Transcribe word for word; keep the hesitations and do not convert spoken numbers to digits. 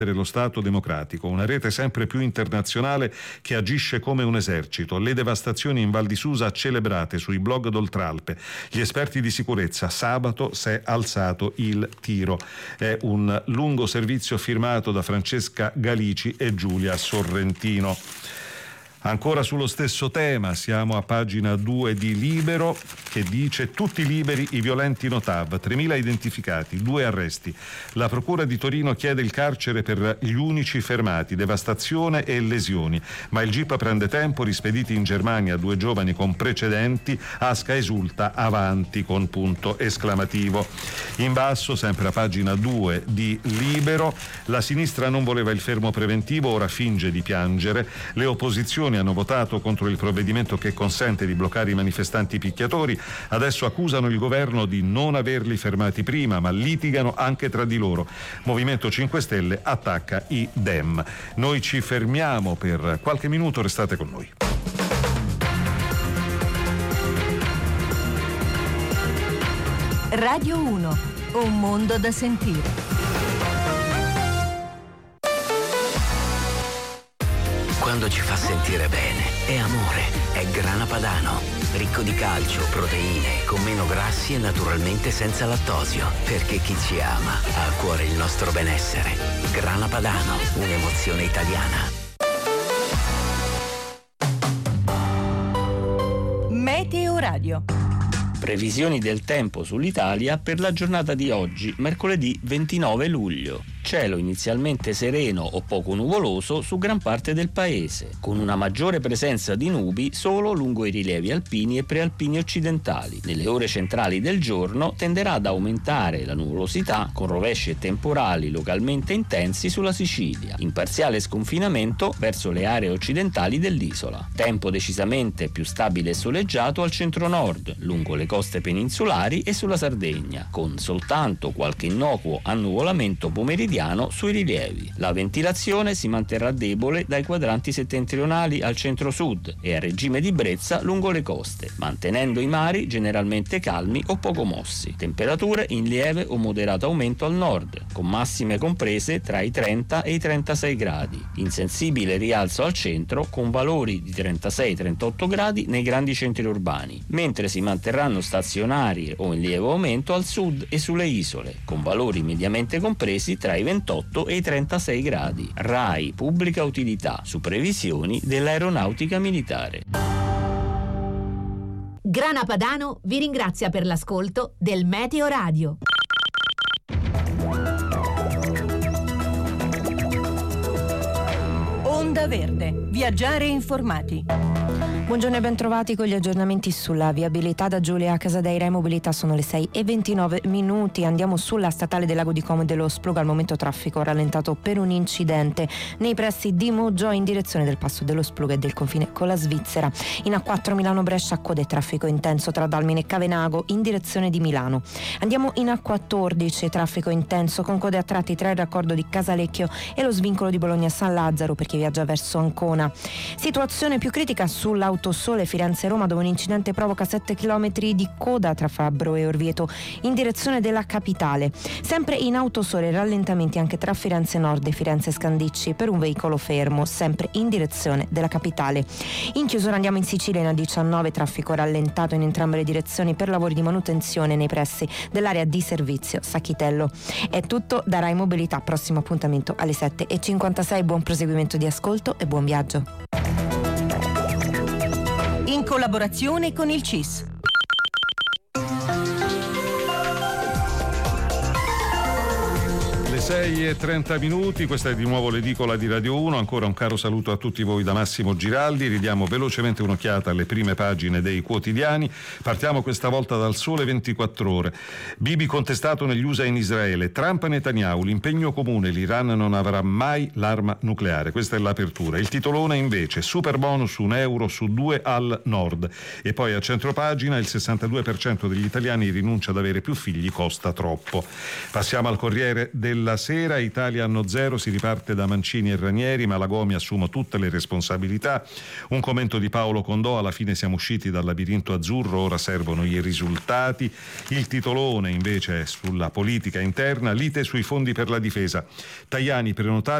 lo Stato democratico, una rete sempre più internazionale che agisce come un esercito. Le devastazioni in Val di Susa celebrate sui blog d'Oltralpe. Gli esperti di sicurezza: sabato si è alzato il tiro. È un lungo servizio firmato da Francesca Galici e Giulia Sorrentino. Ancora sullo stesso tema, siamo a pagina due di Libero, che dice: tutti liberi i violenti Notav, tremila identificati, due arresti. La procura di Torino chiede il carcere per gli unici fermati, devastazione e lesioni, ma il G I P prende tempo, rispediti in Germania due giovani con precedenti. Asca esulta, avanti con punto esclamativo. In basso, sempre a pagina due di Libero, la sinistra non voleva il fermo preventivo, ora finge di piangere. Le opposizioni hanno votato contro il provvedimento che consente di bloccare i manifestanti picchiatori. Adesso accusano il governo di non averli fermati prima, ma litigano anche tra di loro. Movimento cinque Stelle attacca i Dem. Noi ci fermiamo per qualche minuto, restate con noi. Radio uno, un mondo da sentire. Quando ci fa sentire bene, è amore, è Grana Padano, ricco di calcio, proteine, con meno grassi e naturalmente senza lattosio, perché chi ci ama ha a cuore il nostro benessere. Grana Padano, un'emozione italiana. Meteo Radio. Previsioni del tempo sull'Italia per la giornata di oggi, mercoledì ventinove luglio. Cielo inizialmente sereno o poco nuvoloso su gran parte del paese, con una maggiore presenza di nubi solo lungo i rilievi alpini e prealpini occidentali. Nelle ore centrali del giorno tenderà ad aumentare la nuvolosità, con rovesci e temporali localmente intensi sulla Sicilia, in parziale sconfinamento verso le aree occidentali dell'isola. Tempo decisamente più stabile e soleggiato al centro-nord, lungo le coste peninsulari e sulla Sardegna, con soltanto qualche innocuo annuvolamento pomeridiano sui rilievi. La ventilazione si manterrà debole dai quadranti settentrionali al centro-sud e a regime di brezza lungo le coste, mantenendo i mari generalmente calmi o poco mossi. Temperature in lieve o moderato aumento al nord, con massime comprese tra i trenta e i trentasei gradi. Insensibile rialzo al centro, con valori di trentasei trentotto gradi nei grandi centri urbani, mentre si manterranno stazionarie o in lieve aumento al sud e sulle isole, con valori mediamente compresi tra i ventotto e i trentasei gradi. RAI Pubblica Utilità, su previsioni dell'Aeronautica Militare. Grana Padano vi ringrazia per l'ascolto del Meteo Radio. Onda Verde, viaggiare informati. Buongiorno e bentrovati con gli aggiornamenti sulla viabilità da Giulia Casadei. Rai Mobilità, sono le sei e ventinove minuti. Andiamo sulla statale del Lago di Como e dello Spluga. Al momento traffico rallentato per un incidente nei pressi di Moggio in direzione del passo dello Spluga e del confine con la Svizzera. In A quattro Milano Brescia, code traffico intenso tra Dalmine e Cavenago in direzione di Milano. Andiamo in A quattordici, traffico intenso con code a tratti tra il raccordo di Casalecchio e lo svincolo di Bologna San Lazzaro per chi viaggia verso Ancona. Situazione più critica sull'auto Sole Firenze-Roma, dove un incidente provoca sette chilometri di coda tra Fabbro e Orvieto in direzione della capitale. Sempre in Autosole rallentamenti anche tra Firenze Nord e Firenze Scandicci per un veicolo fermo, sempre in direzione della capitale. In chiusura andiamo in Sicilia in A diciannove, traffico rallentato in entrambe le direzioni per lavori di manutenzione nei pressi dell'area di servizio Sacchitello. È tutto da Rai Mobilità, prossimo appuntamento alle sette e cinquantasei. Buon proseguimento di ascolto e buon viaggio. In collaborazione con il C I S. sei e trenta minuti, questa è di nuovo l'edicola di Radio uno. Ancora un caro saluto a tutti voi da Massimo Giraldi. Ridiamo velocemente un'occhiata alle prime pagine dei quotidiani. Partiamo questa volta dal Sole ventiquattro Ore. Bibi contestato negli U S A e in Israele. Trump e Netanyahu, l'impegno comune, l'Iran non avrà mai l'arma nucleare. Questa è l'apertura. Il titolone invece: super bonus, un euro su due al nord. E poi a centropagina: il sessantadue per cento degli italiani rinuncia ad avere più figli, costa troppo. Passiamo al Corriere della Sera, Italia anno zero, si riparte da Mancini e Ranieri, ma la Gomi assume tutte le responsabilità. Un commento di Paolo Condò: alla fine siamo usciti dal labirinto azzurro, ora servono i risultati. Il titolone invece è sulla politica interna, lite sui fondi per la difesa. Tajani, prenotati